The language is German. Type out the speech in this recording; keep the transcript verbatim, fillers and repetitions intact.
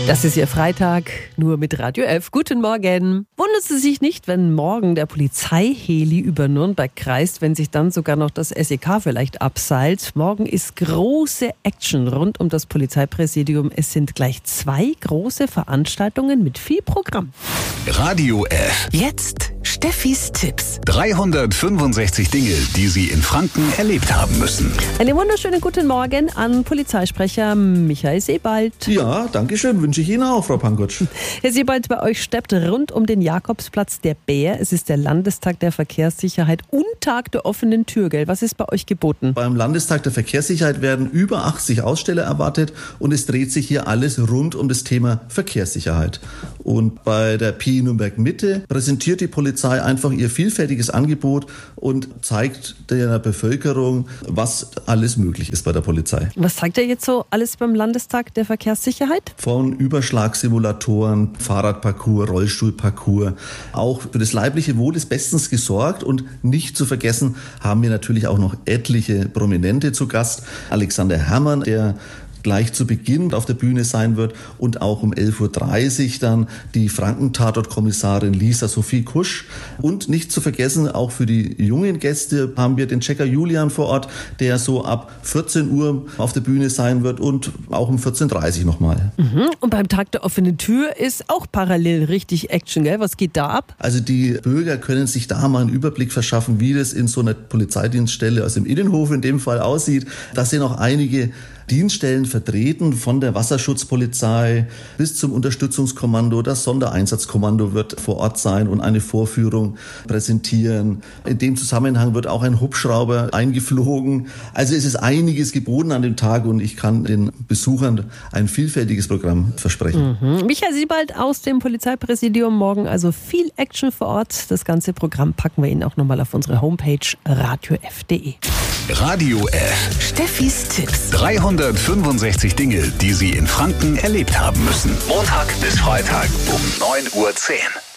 Das ist Ihr Freitag, nur mit Radio F. Guten Morgen. Wundert Sie sich nicht, wenn morgen der Polizeiheli über Nürnberg kreist, wenn sich dann sogar noch das S E K vielleicht abseilt. Morgen ist große Action rund um das Polizeipräsidium. Es sind gleich zwei große Veranstaltungen mit viel Programm. Radio F. Jetzt Steffis Tipps. dreihundertfünfundsechzig Dinge, die Sie in Franken erlebt haben müssen. Einen wunderschönen guten Morgen an Polizeisprecher Michael Sebald. Ja, danke schön. Wünsche ich Ihnen auch, Frau Pankotsch. Herr Sebald, bei euch steppt rund um den Jakobsplatz der Bär. Es ist der Landestag der Verkehrssicherheit und Tag der offenen Tür, gell? Was ist bei euch geboten? Beim Landestag der Verkehrssicherheit werden über achtzig Aussteller erwartet und es dreht sich hier alles rund um das Thema Verkehrssicherheit. Und bei der P I Nürnberg Mitte präsentiert die Polizei einfach ihr vielfältiges Angebot und zeigt der Bevölkerung, was alles möglich ist bei der Polizei. Was zeigt ihr jetzt so alles beim Landestag der Verkehrssicherheit? Von Überschlagsimulatoren, Fahrradparcours, Rollstuhlparcours. Auch für das leibliche Wohl ist bestens gesorgt und nicht zu vergessen haben wir natürlich auch noch etliche Prominente zu Gast. Alexander Herrmann, der gleich zu Beginn auf der Bühne sein wird, und auch um elf Uhr dreißig dann die Franken-Tatort-Kommissarin Lisa Sophie Kusch. Und nicht zu vergessen, auch für die jungen Gäste haben wir den Checker Julian vor Ort, der so ab vierzehn Uhr auf der Bühne sein wird und auch um vierzehn Uhr dreißig nochmal. Mhm. Und beim Tag der offenen Tür ist auch parallel richtig Action, gell? Was geht da ab? Also die Bürger können sich da mal einen Überblick verschaffen, wie das in so einer Polizeidienststelle, also im Innenhof in dem Fall, aussieht. Da sind auch einige Dienststellen vertreten, von der Wasserschutzpolizei bis zum Unterstützungskommando. Das Sondereinsatzkommando wird vor Ort sein und eine Vorführung präsentieren. In dem Zusammenhang wird auch ein Hubschrauber eingeflogen. Also es ist einiges geboten an dem Tag und ich kann den Besuchern ein vielfältiges Programm versprechen. Mhm. Michael Sebald aus dem Polizeipräsidium. Morgen also viel Action vor Ort. Das ganze Programm packen wir Ihnen auch nochmal auf unsere Homepage radio f punkt de. Radio F. Steffis Tipps. dreihundertfünfundsechzig Dinge, die Sie in Franken erlebt haben müssen. Montag bis Freitag um neun Uhr zehn.